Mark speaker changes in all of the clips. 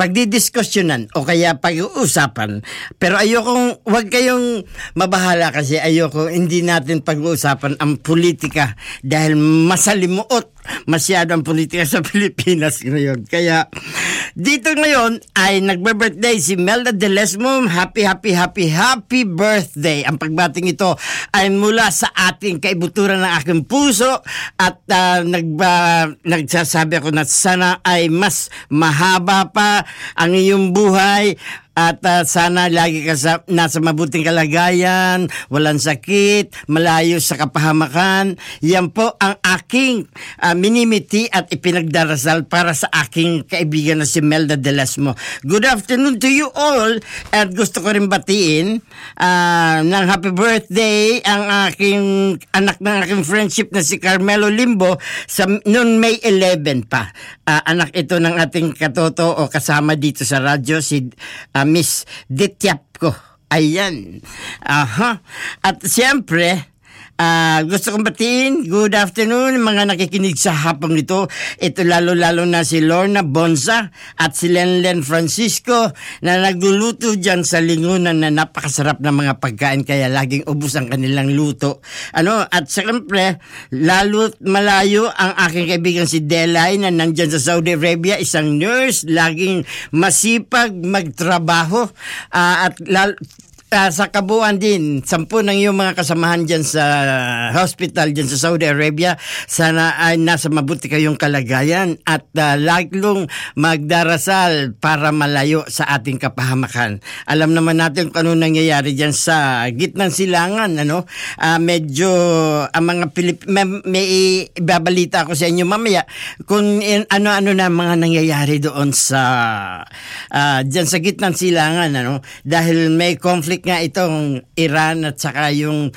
Speaker 1: pagdidiskusyonan o kaya pag-uusapan. Pero wag kayong mabahala kasi hindi natin pag-uusapan ang politika dahil masalimuot masyado ang politika sa Pilipinas ngayon. Kaya dito ngayon ay nagbe-birthday si Melda De Lesmo. Happy birthday. Ang pagbating ito ay mula sa ating kaibuturan ng aking puso at nagsasabi ako na sana ay mas mahaba pa ang iyong buhay at sana lagi ka nasa mabuting kalagayan, walang sakit, malayo sa kapahamakan. Yan po ang aking minimiti at ipinagdarasal para sa aking kaibigan na si Melda De Lesmo. Good afternoon to you all at gusto ko rin batiin ng happy birthday ang aking anak ng aking friendship na si Carmelo Limbo noon May 11 pa. Anak ito ng ating katoto o kasama dito sa radyo si Miss Dityapko. Ayan. At siyempre, gusto kong batiin, good afternoon mga nakikinig sa hapong ito. Ito lalo-lalo na si Lorna Bonza at si Lenlen Francisco na nagluluto dyan sa lingunan na napakasarap na mga pagkain kaya laging ubos ang kanilang luto. At siyempre, lalo malayo ang aking kaibigan si Delay na nandyan sa Saudi Arabia, isang nurse, laging masipag magtrabaho at sa kabuuan din, 10 ng iyong mga kasamahan dyan sa hospital dyan sa Saudi Arabia. Sana ay nasa mabuti kayong kalagayan at laging magdarasal para malayo sa ating kapahamakan. Alam naman natin kung ano nangyayari dyan sa gitnang silangan. Medyo ang mga may ibabalita ako sa inyo mamaya kung ano-ano na mga nangyayari doon sa dyan sa gitnang silangan. Dahil may conflict nga itong Iran at saka yung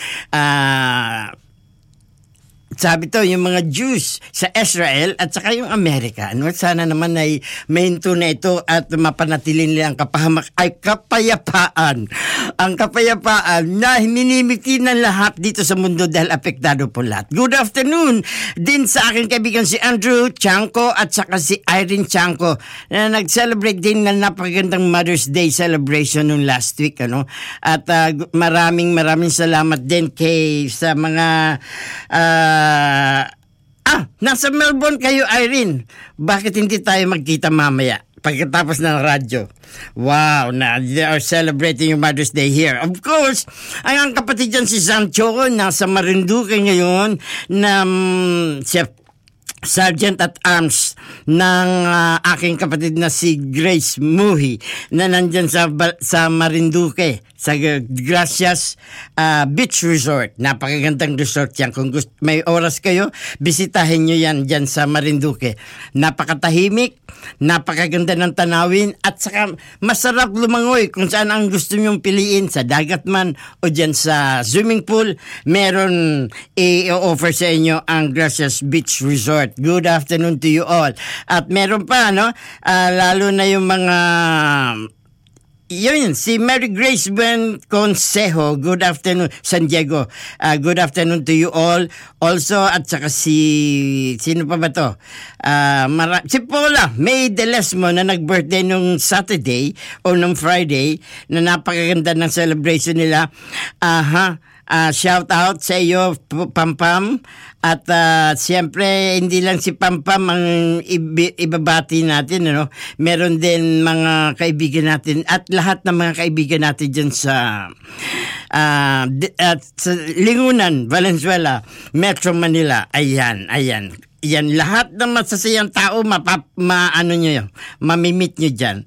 Speaker 1: sabi to, yung mga Jews sa Israel at saka yung Amerika. Sana naman ay mahinto na ito at mapanatili nila ang kapayapaan. Ang kapayapaan na minimiti ng lahat dito sa mundo dahil apektado po lahat. Good afternoon din sa aking kaibigan si Andrew Chanko at saka si Irene Chanko na nag-celebrate din ng napakagandang Mother's Day celebration nung last week. At maraming salamat din sa mga nasa Melbourne kayo, Irene. Bakit hindi tayo magkita mamaya pagkatapos ng radyo? Wow, they are celebrating yung Mother's Day here. Of course, ang kapatid dyan si Sancho, nasa Marinduque ngayon na Sergeant at Arms ng aking kapatid na si Grace Muhi na nandyan sa Marinduque sa Gracias Beach Resort. Napakagandang resort yan. Kung may oras kayo, bisitahin nyo yan dyan sa Marinduque. Napakatahimik, napakaganda ng tanawin at saka masarap lumangoy kung saan ang gusto nyong piliin, sa dagat man o dyan sa swimming pool. Meron i-offer sa inyo ang Gracias Beach Resort. Good afternoon to you all. At meron pa, lalo na yung mga si Mary Grace Ben Consejo. Good afternoon, San Diego. Good afternoon to you all. Also, at saka sino pa ba to? Si Paula May De Lesmo na nag-birthday nung Saturday o nung Friday na napakaganda ng celebration nila. Shout out sa iyo, Pampam. At siyempre, hindi lang si Pampam ang ibabati natin. Meron din mga kaibigan natin at lahat ng mga kaibigan natin dyan sa Lingunan, Valenzuela, Metro Manila. Ayan. Yan, lahat ng masasayang tao, mamimit nyo dyan.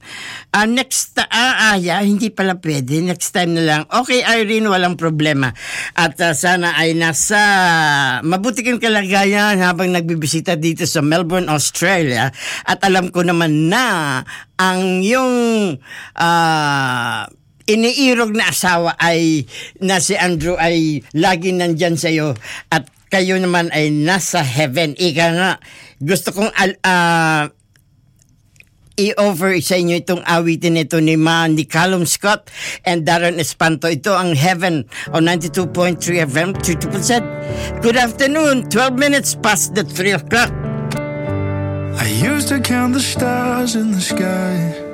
Speaker 1: Hindi pala pwede. Next time na lang. Okay, Irene, walang problema. At sana ay nasa mabuti kang kalagayan habang nagbibisita dito sa Melbourne, Australia. At alam ko naman na ang yung iniirog na asawa na si Andrew ay lagi nandyan sa'yo at kayo naman ay nasa heaven. Ika nga, gusto kong i-offer sa inyo itong awitin nito ni Callum Scott and Darren Espanto. Ito ang Heaven on 92.3 FM, 2%. Good afternoon, 12 minutes past the 3 o'clock.
Speaker 2: I used to count the stars in the sky,